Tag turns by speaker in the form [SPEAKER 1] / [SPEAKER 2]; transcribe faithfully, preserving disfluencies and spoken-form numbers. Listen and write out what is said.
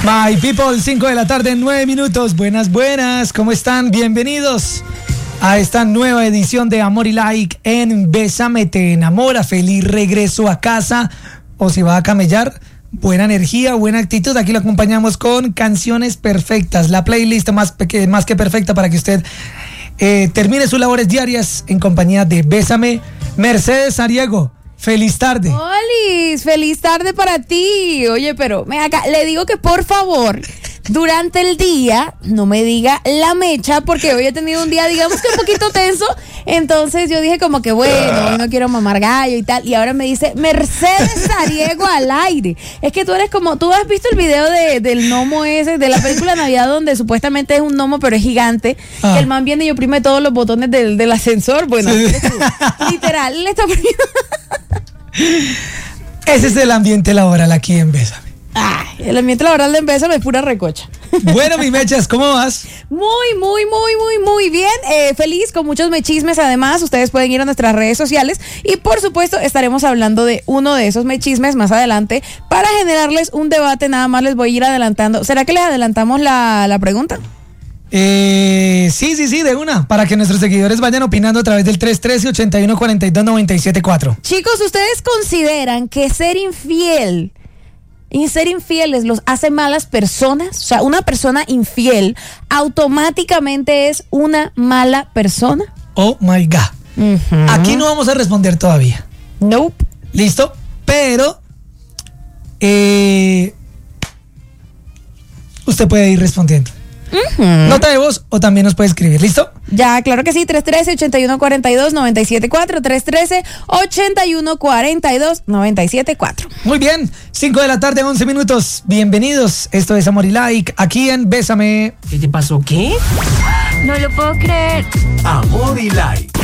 [SPEAKER 1] My people, cinco de la tarde, nueve minutos. Buenas, buenas, ¿cómo están? Bienvenidos a esta nueva edición de Amor y Like en Bésame Te Enamora. Feliz regreso a casa, o si va a camellar, buena energía, buena actitud. Aquí lo acompañamos con canciones perfectas, la playlist más, peque- más que perfecta para que usted eh, termine sus labores diarias en compañía de Bésame. Mercedes Ariego, feliz tarde.
[SPEAKER 2] Olis, feliz tarde para ti. Oye, pero ven acá, le digo que por favor, durante el día no me diga la mecha, porque hoy he tenido un día, digamos que un poquito tenso. Entonces yo dije como que bueno, hoy no quiero mamar gallo y tal. Y ahora me dice Mercedes Ariego al aire. Es que tú eres como, tú has visto el video de, del gnomo ese, de la película Navidad, donde supuestamente es un gnomo pero es gigante.
[SPEAKER 1] Ah.
[SPEAKER 2] Que el man viene y oprime todos los botones del, del ascensor. Bueno,
[SPEAKER 1] Sí.
[SPEAKER 2] literal, le está oprimiendo.
[SPEAKER 1] Ese es el ambiente laboral aquí en Bésame.
[SPEAKER 2] Ay, el ambiente laboral de Bésame es pura recocha.
[SPEAKER 1] Bueno, mi mechas, ¿cómo vas?
[SPEAKER 2] Muy, muy, muy, muy, muy bien. Eh, feliz, con muchos mechismes. Además, ustedes pueden ir a nuestras redes sociales y, por supuesto, estaremos hablando de uno de esos mechismes más adelante para generarles un debate. Nada más les voy a ir adelantando. ¿Será que les adelantamos la, la pregunta?
[SPEAKER 1] Eh, sí, sí, sí, de una, para que nuestros seguidores vayan opinando a través del tres uno tres, ocho uno cuatro dos, nueve siete cuatro.
[SPEAKER 2] Chicos, ¿ustedes consideran que ser infiel y ser infieles los hace malas personas? O sea, una persona infiel automáticamente es una mala persona.
[SPEAKER 1] Oh my God.
[SPEAKER 2] Uh-huh.
[SPEAKER 1] Aquí no vamos a responder todavía.
[SPEAKER 2] Nope.
[SPEAKER 1] ¿Listo? Pero eh, usted puede ir respondiendo.
[SPEAKER 2] Uh-huh.
[SPEAKER 1] Nota de voz o también nos puede escribir. ¿Listo?
[SPEAKER 2] Ya, claro que sí, tres uno tres, ocho uno cuatro dos, nueve siete cuatro, tres uno tres, ocho uno cuatro dos, nueve siete cuatro.
[SPEAKER 1] Muy bien, cinco de la tarde, once minutos. Bienvenidos, esto es Amor y Like, aquí en Bésame.
[SPEAKER 3] ¿Qué te pasó? ¿Qué?
[SPEAKER 4] No lo puedo creer.
[SPEAKER 3] Amor y Like.